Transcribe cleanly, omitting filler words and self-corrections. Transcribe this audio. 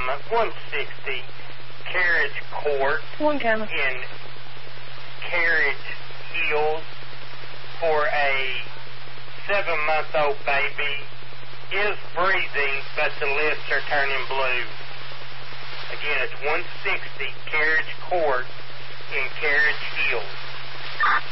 Alabama, 160 Carriage Court One camera. in Carriage Hills for a 7-month-old baby. Is breathing, but the lips are turning blue. Again, it's 160 Carriage Court in Carriage Hills.